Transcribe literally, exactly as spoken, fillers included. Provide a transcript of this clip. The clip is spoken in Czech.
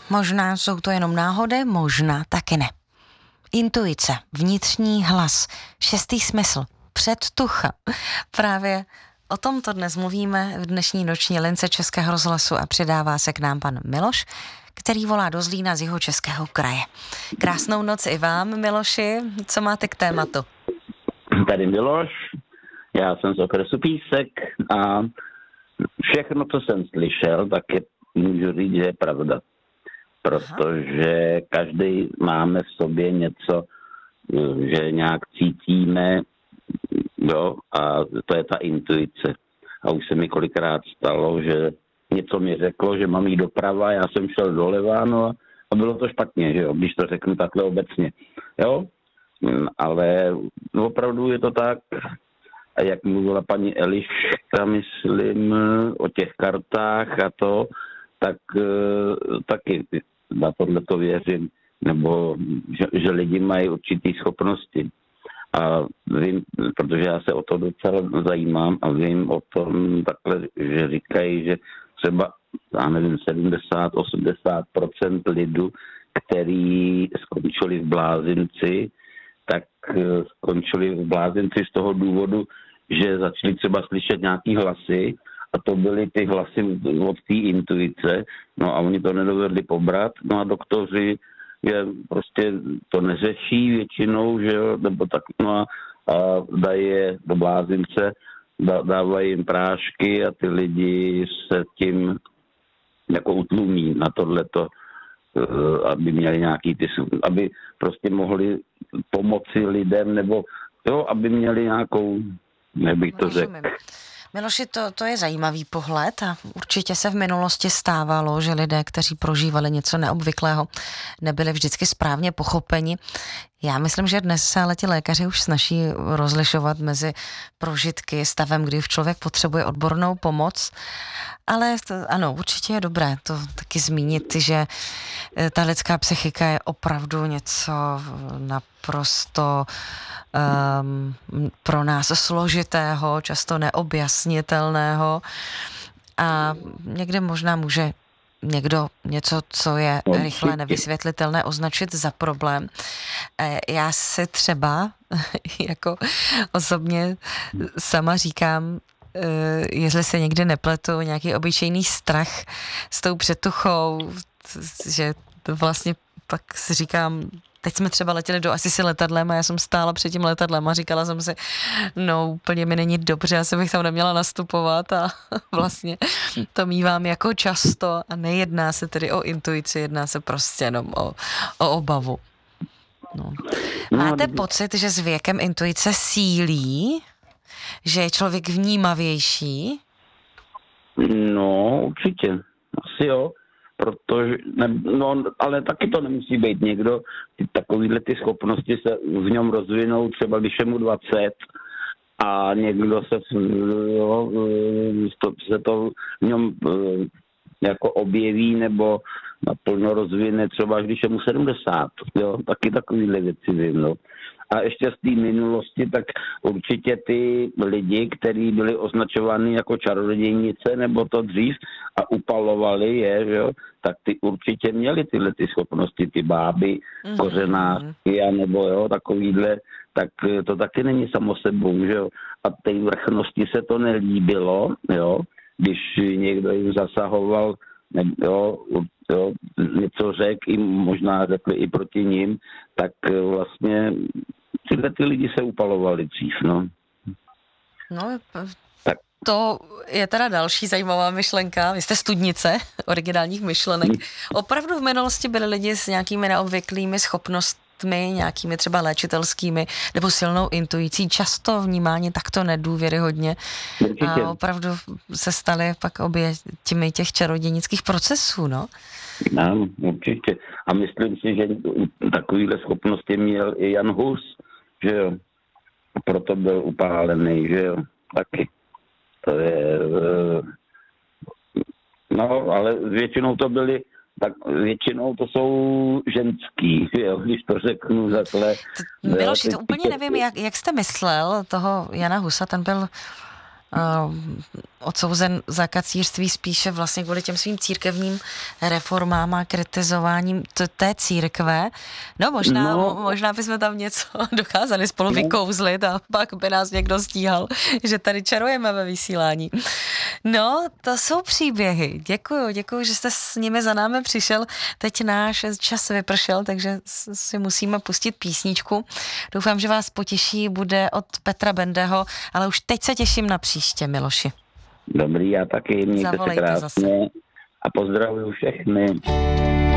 Možná jsou to jenom náhody, možná taky ne. Intuice, vnitřní hlas, šestý smysl, předtucha. Právě o tomto dnes mluvíme v dnešní noční lince Českého rozhlasu a přidává se k nám pan Miloš, který volá do Zlína z Jihočeského kraje. Krásnou noc i vám, Miloši. Co máte k tématu? Tady Miloš, já jsem z okresu Písek a všechno, co jsem slyšel, tak je, můžu říct, že je pravda. Protože každý máme v sobě něco, že nějak cítíme, jo, a to je ta intuice. A už se mi kolikrát stalo, že něco mi řeklo, že mám jít doprava, já jsem šel doleva, no a, a bylo to špatně, že jo, když to řeknu takhle obecně, jo. Ale opravdu je to tak, a jak mluvila paní Eliška, myslím, o těch kartách a to, tak taky na tohle to věřím, nebo že, že lidi mají určitý schopnosti. A vím, protože já se o to docela zajímám a vím o tom takhle, že říkají, že třeba, já nevím, sedmdesát až osmdesát procent lidu, který skončili v blázinci, tak skončili v blázinci z toho důvodu, že začali třeba slyšet nějaký hlasy a to byly ty hlasy od té intuice, no a oni to nedovedli pobrat, no a doktoři je prostě to neřeší většinou, že jo, nebo tak, no a, a dají je do blázince, dá, dávají jim prášky a ty lidi se tím jako utlumí na tohleto, aby měli nějaký ty, aby prostě mohli pomoci lidem, nebo jo, aby měli nějakou, nebych to řekl. Miloši, to, to je zajímavý pohled a určitě se v minulosti stávalo, že lidé, kteří prožívali něco neobvyklého, nebyli vždycky správně pochopeni. Já myslím, že dnes se ale ti lékaři už snaží rozlišovat mezi prožitky, stavem, kdy člověk potřebuje odbornou pomoc, ale to, ano, určitě je dobré to taky zmínit, že ta lidská psychika je opravdu něco naprosto um, pro nás složitého, často neobjasnitelného a někde možná může někdo něco, co je rychle nevysvětlitelné, označit za problém. Já si třeba jako osobně sama říkám, jestli se někdy nepletu, nějaký obyčejný strach s tou předtuchou, že vlastně pak si říkám, teď jsme třeba letěli do Asisi letadlem a já jsem stála před tím letadlem a říkala jsem si, no úplně mi není dobře, asi bych tam neměla nastupovat a vlastně to mívám jako často a nejedná se tedy o intuici, jedná se prostě jenom o, o obavu. No. Máte pocit, že s věkem intuice sílí? Že je člověk vnímavější? No, určitě. Asi jo. Protože, ne, no, ale taky to nemusí být někdo, ty, takovýhle ty schopnosti se v něm rozvinou, třeba když je mu dvacet a někdo se, jo, to, se to v něm jako objeví nebo naplno rozvine třeba když je mu sedmdesát, jo, taky takovýhle věci vím, no. A ještě z té minulosti, tak určitě ty lidi, kteří byli označováni jako čarodějnice nebo to dřív a upalovali je, že jo, tak ty určitě měli tyhle ty schopnosti, ty báby, mm-hmm. kořenářky a nebo jo, takovýhle, tak to taky není samo sebou, že jo. A té vrchnosti se to nelíbilo, jo, když někdo jim zasahoval, ne, jo, jo, něco řekl, i možná řekli i proti ním, tak vlastně tyhle ty lidi se upalovali dřív, no. No, tak. To je teda další zajímavá myšlenka. Vy jste studnice originálních myšlenek. Opravdu v minulosti byli lidi s nějakými neobvyklými schopnostmi, nějakými třeba léčitelskými nebo silnou intuicí, často vnímání takto nedůvěryhodně. Určitě. A opravdu se staly pak oběťmi těch čarodějnických procesů, no? No, určitě. A myslím si, že takovýhle schopnosti měl i Jan Hus, že jo. Proto byl upálený, že jo. Taky. To je... No, ale většinou to byly tak většinou to jsou ženský, jo, když to řeknu takhle. Miloši, to úplně nevím, jak, jak jste myslel toho Jana Husa, ten byl odsouzen za kacířství spíše vlastně kvůli těm svým církevním reformám a kritizováním t- té církve. No možná, no možná bychom tam něco dokázali spolu vykouzlit a pak by nás někdo stíhal, že tady čarujeme ve vysílání. No, to jsou příběhy. Děkuju, děkuju, že jste s nimi za námi přišel. Teď náš čas vypršel, takže si musíme pustit písničku. Doufám, že vás potěší, bude od Petra Bendeho, ale už teď se těším na příště, Miloši. Dobrý, já taky, mějte se krásně a pozdravuju všechny.